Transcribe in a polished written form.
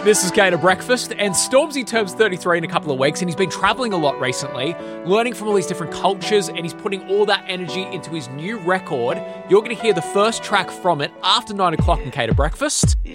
This is Kate at Breakfast, and Stormzy turns 33 in a couple of weeks, and he's been travelling a lot recently, learning from all these different cultures, and he's putting all that energy into his new record. You're going to hear the first track from it after 9 o'clock in Kate at Breakfast.